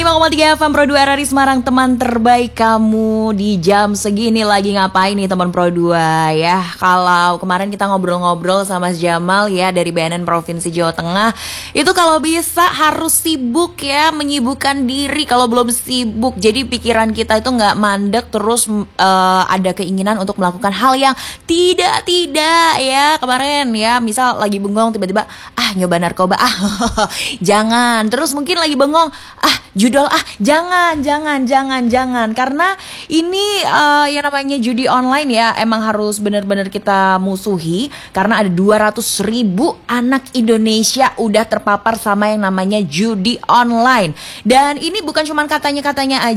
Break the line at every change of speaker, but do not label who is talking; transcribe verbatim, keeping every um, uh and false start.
lima koma tiga F M Pro dua R R I Semarang, teman terbaik kamu di jam segini lagi ngapain nih teman Pro dua ya. Kalau kemarin kita ngobrol-ngobrol sama Mas Jamal ya dari B N N Provinsi Jawa Tengah, itu kalau bisa harus sibuk ya, menyibukkan diri kalau belum sibuk. Jadi pikiran kita itu nggak mandek terus uh, ada keinginan untuk melakukan hal yang tidak-tidak ya. Kemarin ya misal lagi bengong tiba-tiba ah nyoba narkoba ah jangan. Terus mungkin lagi bengong ah judol ah jangan jangan jangan jangan karena ini uh, yang namanya judi online ya emang harus benar-benar kita musuhi karena ada dua ratus ribu anak Indonesia udah terpapar sama yang namanya judi online. Dan ini bukan cuma katanya-katanya aja.